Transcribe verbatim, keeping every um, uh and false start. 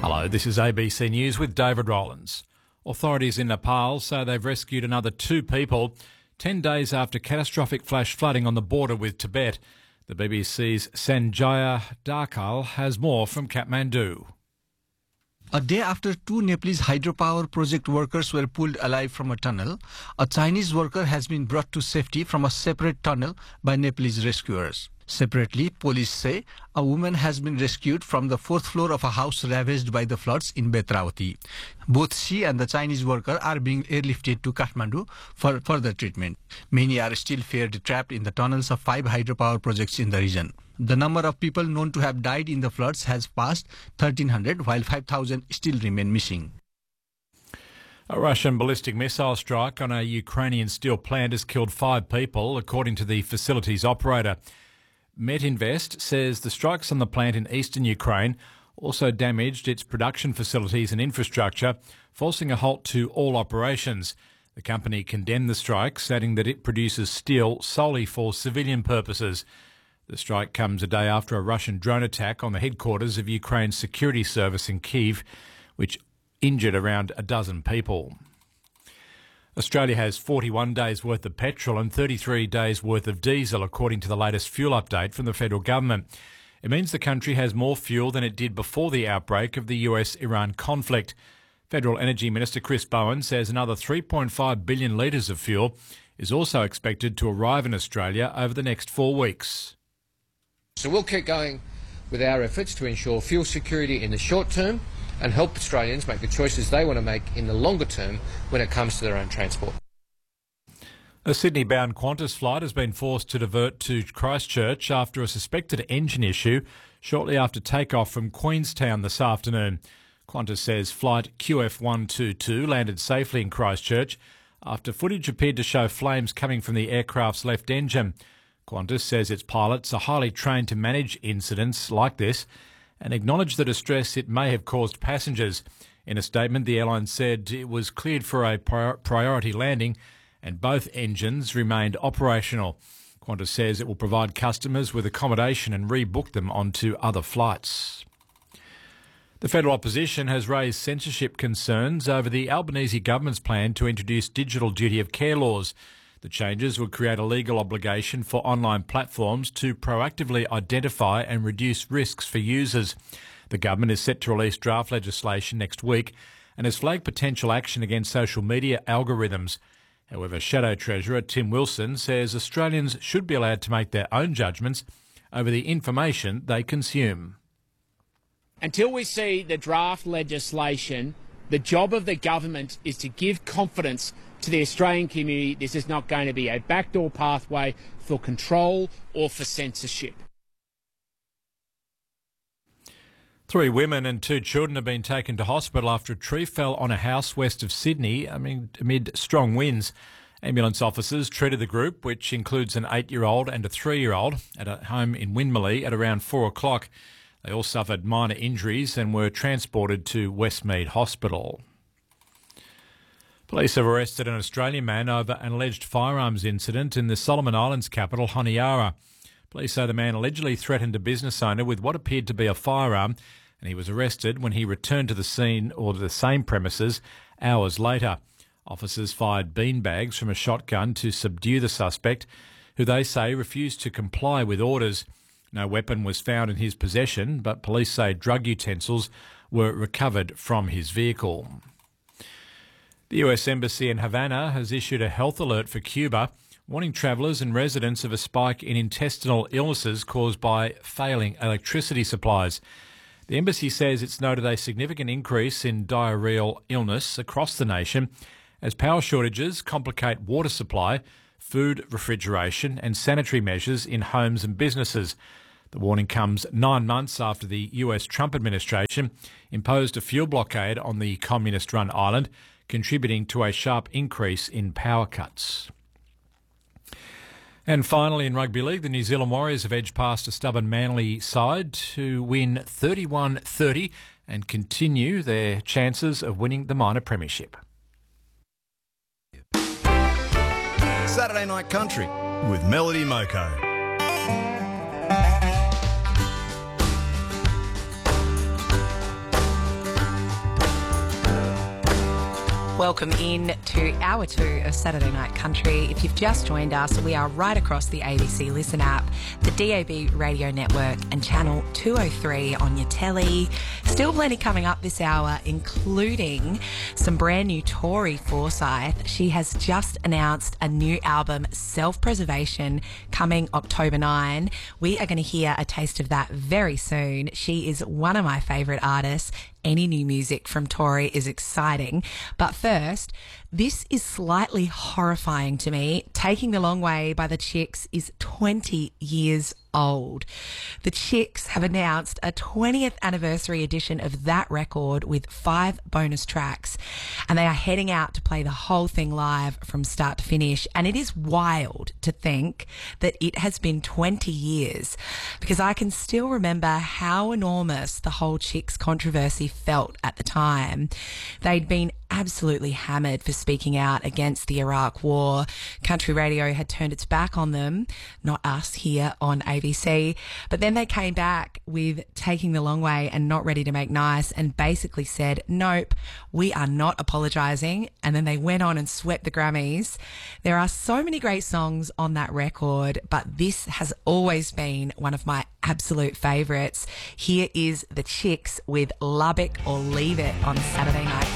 Hello, this is A B C News with David Rowlands. Authorities in Nepal say they've rescued another two people ten days after catastrophic flash flooding on the border with Tibet. The B B C's Sanjaya Darkal has more from Kathmandu. A day after two Nepalese hydropower project workers were pulled alive from a tunnel, a Chinese worker has been brought to safety from a separate tunnel by Nepalese rescuers. Separately, police say a woman has been rescued from the fourth floor of a house ravaged by the floods in Betravati. Both she and the Chinese worker are being airlifted to Kathmandu for further treatment. Many are still feared trapped in the tunnels of five hydropower projects in the region. The number of people known to have died in the floods has passed thirteen hundred, while five thousand still remain missing. A Russian ballistic missile strike on a Ukrainian steel plant has killed five people, according to the facility's operator. Metinvest says the strikes on the plant in eastern Ukraine also damaged its production facilities and infrastructure, forcing a halt to all operations. The company condemned the strikes, adding that it produces steel solely for civilian purposes. The strike comes a day after a Russian drone attack on the headquarters of Ukraine's security service in Kyiv, which injured around a dozen people. Australia has forty-one days worth of petrol and thirty-three days worth of diesel, according to the latest fuel update from the federal government. It means the country has more fuel than it did before the outbreak of the U S Iran conflict. Federal Energy Minister Chris Bowen says another three point five billion litres of fuel is also expected to arrive in Australia over the next four weeks. So we'll keep going with our efforts to ensure fuel security in the short term and help Australians make the choices they want to make in the longer term when it comes to their own transport. A Sydney-bound Qantas flight has been forced to divert to Christchurch after a suspected engine issue shortly after takeoff from Queenstown this afternoon. Qantas says flight Q F one twenty-two landed safely in Christchurch after footage appeared to show flames coming from the aircraft's left engine. Qantas says its pilots are highly trained to manage incidents like this and acknowledged the distress it may have caused passengers. In a statement, the airline said it was cleared for a priority landing and both engines remained operational. Qantas says it will provide customers with accommodation and rebook them onto other flights. The federal opposition has raised censorship concerns over the Albanese government's plan to introduce digital duty of care laws. The changes would create a legal obligation for online platforms to proactively identify and reduce risks for users. The government is set to release draft legislation next week and has flagged potential action against social media algorithms. However, Shadow Treasurer Tim Wilson says Australians should be allowed to make their own judgments over the information they consume. Until we see the draft legislation, the job of the government is to give confidence to the Australian community. This is not going to be a backdoor pathway for control or for censorship. Three women and two children have been taken to hospital after a tree fell on a house west of Sydney I mean, amid strong winds. Ambulance officers treated the group, which includes an eight-year-old and a three-year-old, at a home in Winmalee at around four o'clock. They all suffered minor injuries and were transported to Westmead Hospital. Police have arrested an Australian man over an alleged firearms incident in the Solomon Islands capital, Honiara. Police say the man allegedly threatened a business owner with what appeared to be a firearm, and he was arrested when he returned to the scene or the same premises hours later. Officers fired beanbags from a shotgun to subdue the suspect, who they say refused to comply with orders. No weapon was found in his possession, but police say drug utensils were recovered from his vehicle. The U S Embassy in Havana has issued a health alert for Cuba, warning travellers and residents of a spike in intestinal illnesses caused by failing electricity supplies. The embassy says it's noted a significant increase in diarrheal illness across the nation as power shortages complicate water supply, food refrigeration and sanitary measures in homes and businesses. The warning comes nine months after the U S Trump administration imposed a fuel blockade on the communist-run island, contributing to a sharp increase in power cuts. And finally, in rugby league, the New Zealand Warriors have edged past a stubborn Manly side to win thirty-one thirty and continue their chances of winning the minor premiership. Saturday Night Country with Melody Moko. Welcome in to hour two of Saturday Night Country. If you've just joined us, we are right across the A B C Listen app, the D A B radio network and channel two oh three on your telly. Still plenty coming up this hour, including some brand new Tori Forsyth. She has just announced a new album, Self-Preservation, coming October ninth. We are going to hear a taste of that very soon. She is one of my favourite artists. Any new music from Tori is exciting. But first, this is slightly horrifying to me. Taking the Long Way by the Chicks is twenty years old. The Chicks have announced a twentieth anniversary edition of that record with five bonus tracks, and they are heading out to play the whole thing live from start to finish. And it is wild to think that it has been twenty years, because I can still remember how enormous the whole Chicks controversy felt at the time. They'd been absolutely hammered for speaking out against the Iraq War. Country radio had turned its back on them, not us here on A B C. But then they came back with Taking the Long Way and Not Ready to Make Nice and basically said, nope, we are not apologising. And then they went on and swept the Grammys. There are so many great songs on that record, but this has always been one of my absolute favourites. Here is the Chicks with Lubbock or Leave It on Saturday Night